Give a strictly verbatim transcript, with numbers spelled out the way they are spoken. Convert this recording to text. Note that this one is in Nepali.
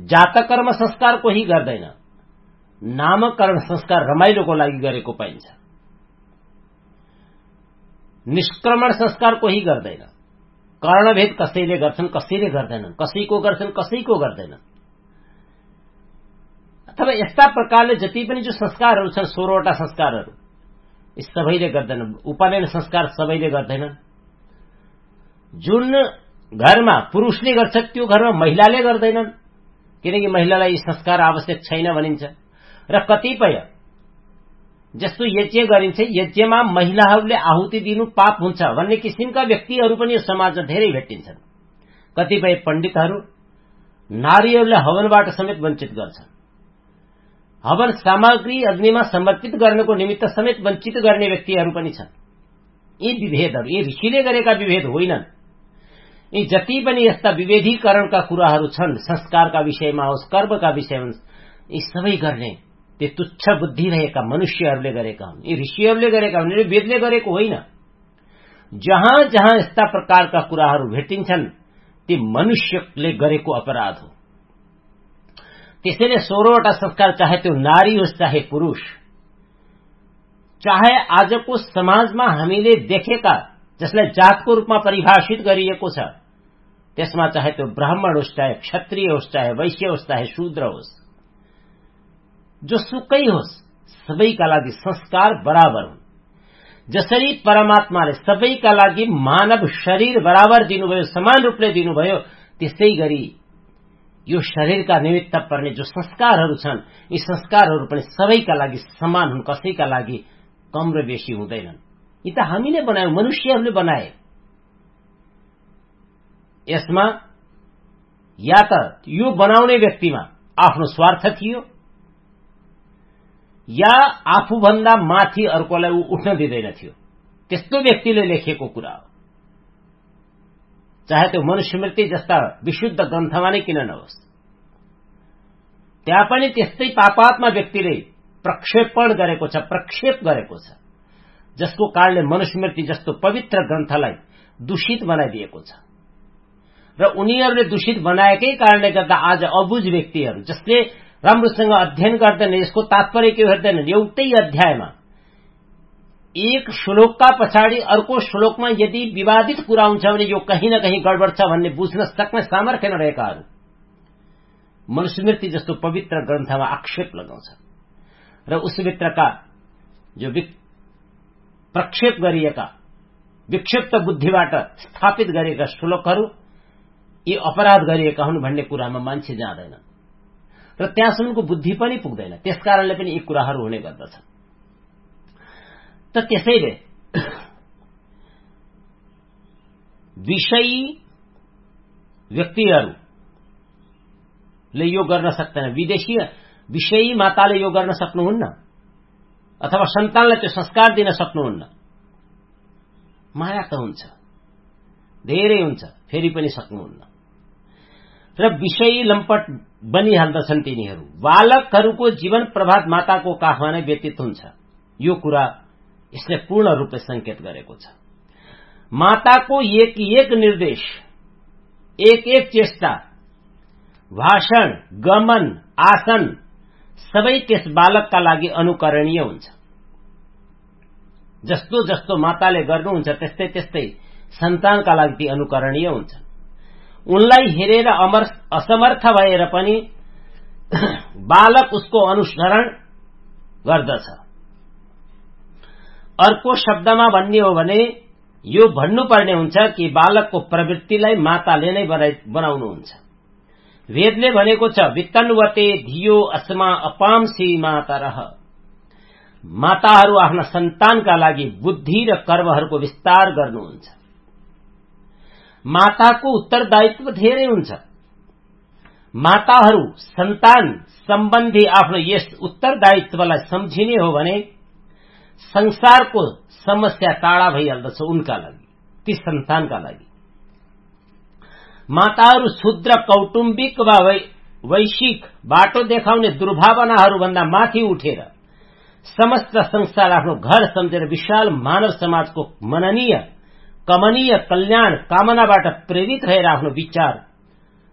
जातकर्म संस्कार कोही गर्दैन, नामकरण संस्कार रमाइलोको लागि गरेको पाइन्छ। निष्क्रमण संस्कार कोही गर्दैन, कर्णभेद कसैले गर्छन् कसैले गर्दैनन्, कसैको गर्छन् कसैको गर्दैनन्। अथवा यस्ता प्रकारले जति पनि जो संस्कारहरू छन्, सोह्रवटा संस्कारहरू, यी सबैले गर्दैनन्। उपनयन संस्कार सबैले गर्दैनन्। जुन घरमा पुरुषले गर्छ त्यो घरमा महिलाले गर्दैनन्, किनकि महिलालाई यी संस्कार आवश्यक छैन भनिन्छ। र कतिपय जस्तो यज्ञ गरिन्छ, यज्ञमा महिलाहरूले आहुति दिनु पाप हुन्छ भन्ने किसिमका व्यक्तिहरू पनि समाजमा धेरै भेटिन्छन्। कतिपय पण्डितहरू नारीहरूलाई हवनबाट समेत वञ्चित गर्छन्। हवन सामग्री अग्निमा समर्पित गर्नको निमित्त समेत वञ्चित गर्ने व्यक्तिहरू पनि छन्। यी विभेदहरू यी ऋषिले गरेका विभेद होइनन्। यी जति पनि यस्ता विभेदीकरणका कुराहरू छन्, संस्कारका विषयमा होस्, कर्मका विषयमा होस्, यी सबै गर्ने त्यो तुच्छ बुद्धि रहेका मनुष्यहरूले गरेका हुन्। यी ऋषिहरूले गरेका हुन्, यो वेदले गरेको होइन। जहाँ जहाँ यस्ता प्रकारका कुराहरू भेटिन्छन् ती मनुष्यले गरेको अपराध हो। त्यसैले सोह्रवटा संस्कार, चाहे त्यो नारी होस् चाहे पुरुष, चाहे आजको समाजमा हामीले देखेका जसलाई जातको रूपमा परिभाषित गरिएको छ, त्यसमा चाहे त्यो ब्राह्मण होस्, चाहे क्षत्रिय होस्, चाहे वैश्य होस्, चाहे शूद्र होस्, जो सुकै होस्, सबैका लागि संस्कार बराबर हुन्। जसरी परमात्माले सबैका लागि मानव शरीर बराबर दिनुभयो, समान रूपले दिनुभयो, त्यसै गरी यो शरीरका निमित्त पर्ने जो संस्कारहरू छन्, यी संस्कारहरू पनि सबैका लागि समान हुन्, कसैका लागि कम र बेसी हुँदैनन्। यी त हामीले बनायौं, मनुष्यहरूले बनाए। यसमा या त यो बनाउने व्यक्तिमा आफ्नो स्वार्थ थियो, या आफूभन्दा माथि अर्कोलाई ऊ उठ्न दिँदैन थियो। त्यस्तो व्यक्तिले लेखेको कुरा हो। चाहे त्यो मनुस्मृति जस्ता विशुद्ध ग्रन्थमा नै किन नहोस्, त्यहाँ पनि त्यस्तै पापात्मा व्यक्तिले प्रक्षेपण गरेको छ, प्रक्षेप गरेको छ, जसको कारणले मनुस्मृति जस्तो पवित्र ग्रन्थलाई दूषित बनाइदिएको छ। र उनीहरूले दूषित बनाएकै कारणले गर्दा आज अबुझ व्यक्तिहरू जसले राम्रोसँग अध्ययन गर्दैन, यसको तात्पर्य के हेर्दैनन्, एउटै अध्यायमा एक श्लोकका पछाडि अर्को श्लोकमा यदि विवादित कुरा हुन्छ भने यो कहीं न कहीं गडबड छ भन्ने बुझ्न सक्ने सामर्थ्य नरहेकाहरू मनुस्मृति जस्तो पवित्र ग्रन्थमा आक्षेप लगाउँछ। र उसभित्रका जो प्रक्षेप गरिएका विक्षिप्त बुद्धिबाट स्थापित गरिएका श्लोकहरू यी अपराध गरिएका हुन् भन्ने कुरामा मान्छे जाँदैन र त्यहाँसम्मको बुद्धि पनि पुग्दैन। त्यसकारणले पनि यी कुराहरू हुने गर्दछ। त त्यसैले विषयी व्यक्तिहरूले यो गर्न सक्दैन। विदेशी विषयी माताले यो गर्न सक्नुहुन्न, अथवा सन्तानलाई त्यो संस्कार दिन सक्नुहुन्न। माया त हुन्छ, धेरै हुन्छ, फेरि पनि सक्नुहुन्न। र विषयी लम्पट बनिहाल्दछन् तिनीहरू। बालकहरूको जीवन प्रभात माताको काखमा नै व्यतीत हुन्छ। यो कुरा यसले पूर्ण रूपले संकेत गरेको छ। माताको एक एक निर्देश, एक एक चेष्टा, भाषण, गमन, आसन सबै त्यस बालकका लागि अनुकरणीय हुन्छ। जस्तो जस्तो माताले गर्नुहुन्छ त्यस्तै त्यस्तै सन्तानका लागि ती अनुकरणीय हुन्छ। उनलाई हेरेर अमर असमर्थ भएर पनि बालक उसको अनुसरण गर्दछ। अर्को शब्दमा भन्ने हो भने यो भन्नुपर्ने हुन्छ कि बालकको प्रवृत्तिलाई माताले नै बनाउनुहुन्छ। वेदले भनेको छ वित्तन्वते धियो अस्मा अपांसी मातरः। माताहरू आफ्ना सन्तानका लागि बुद्धि र कर्महरूको विस्तार गर्नुहुन्छ। माताको उत्तरदायित्व धेरै हुन्छ। माताहरू सन्तान सम्बन्धी आफ्नो यस उत्तरदायित्वलाई सम्झिने हो भने संसारको समस्या टाढा भइहाल्दछ उनका लागि, ती सन्तानका लागि। माताहरू क्षुद्र कौटुम्बिक वा वैश्विक बाटो देखाउने दुर्भावनाहरूभन्दा माथि उठेर समस्त संसार आफ्नो घर सम्झेर विशाल मानव समाजको मननीय कमनीय कल्याण कामनाबाट प्रेरित रहेर आफ्नो विचार